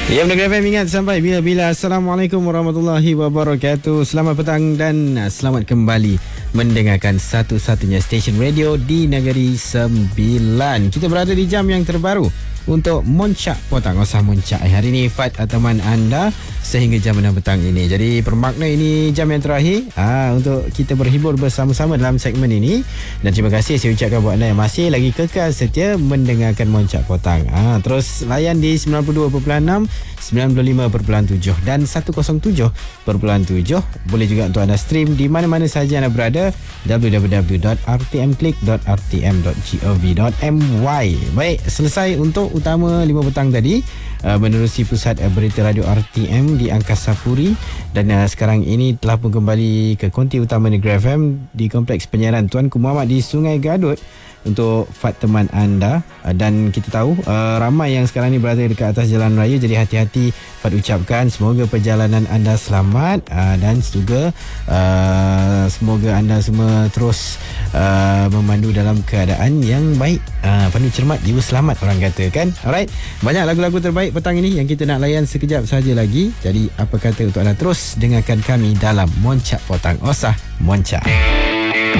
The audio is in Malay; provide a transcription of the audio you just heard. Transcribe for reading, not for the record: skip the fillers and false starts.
Ya, Mendengar FM, ingat sampai bila-bila. Assalamualaikum warahmatullahi wabarakatuh. Selamat petang dan selamat kembali mendengarkan satu-satunya stesen radio di Negeri Sembilan. Kita berada di jam yang terbaru untuk Moncak Potang Osah Moncak. Hari ini Fat teman anda sehingga jam 6 petang ini. Jadi bermakna ini jam yang terakhir untuk kita berhibur bersama-sama dalam segmen ini. Dan terima kasih saya ucapkan buat anda yang masih lagi kekal setia mendengarkan Moncak Potang. Terus layan di 92.6, 95.7 dan 107.7. Boleh juga untuk anda stream di mana-mana sahaja anda berada, www.rtmclick.rtm.gov.my. Baik, selesai untuk utama 5 petang tadi, menerusi pusat berita radio RTM di Angkasa Puri. Dan sekarang ini telah pun kembali ke konti utama Negeri FM di Kompleks Penyiaran Tuanku Muhammad di Sungai Gadut untuk Fat teman anda. Dan kita tahu ramai yang sekarang ni berada dekat atas jalan raya, jadi hati-hati. Fat ucapkan semoga perjalanan anda selamat, dan juga semoga anda semua terus memandu dalam keadaan yang baik, penuh cermat, jiwa selamat orang kata kan. Alright, banyak lagu-lagu terbaik petang ini yang kita nak layan sekejap saja lagi. Jadi apa kata untuk anda terus dengarkan kami dalam Moncak Potang Osah Moncak.